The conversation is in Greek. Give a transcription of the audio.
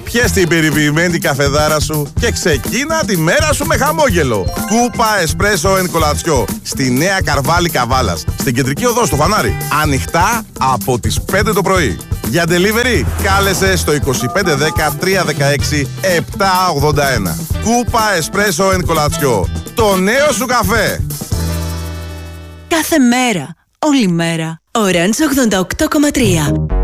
Πιες την περιποιημένη καφεδάρα σου και ξεκίνα τη μέρα σου με χαμόγελο. Κούπα Εσπρέσο εν Κολατσιό, στη Νέα Καρβάλη Καβάλας, στην Κεντρική Οδό στο Φανάρι. Ανοιχτά από τις 5 το πρωί. Για delivery κάλεσε στο 2510 316 781. Κούπα Εσπρέσο εν Κολατσιό. Το νέο σου καφέ. Κάθε μέρα, όλη μέρα. Orange 88,3.